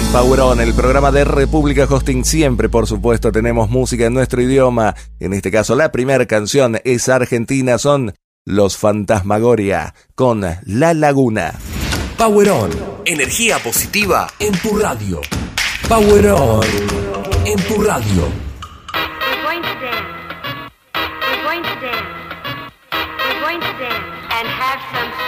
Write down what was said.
Power On, el programa de República Hosting. Siempre, por supuesto, tenemos música en nuestro idioma. En este caso, la primera canción es argentina. Son Los Fantasmagoria con La Laguna. Power On, energía positiva en tu radio. Power On, en tu radio. We're going to dance. We're going to dance. We're going to dance and have some